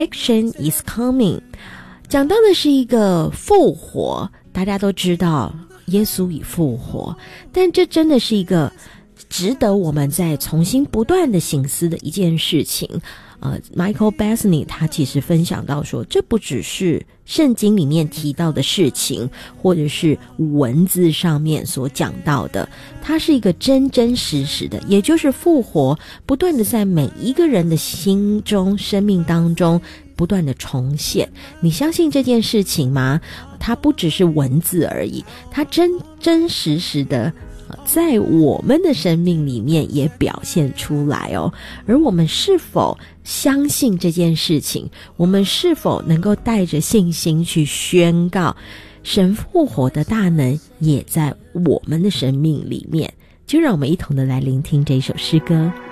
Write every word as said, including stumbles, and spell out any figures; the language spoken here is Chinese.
Action is coming， 讲到的是一个复活，大家都知道耶稣已复活，但这真的是一个值得我们再重新不断的省思的一件事情。呃 Michael Bethany 他其实分享到说，这不只是圣经里面提到的事情，或者是文字上面所讲到的，它是一个真真实实的，也就是复活不断的在每一个人的心中生命当中不断的重现。你相信这件事情吗？它不只是文字而已，它真真实实的在我们的生命里面也表现出来哦。而我们是否相信这件事情？我们是否能够带着信心去宣告神复活的大能也在我们的生命里面？就让我们一同的来聆听这一首诗歌。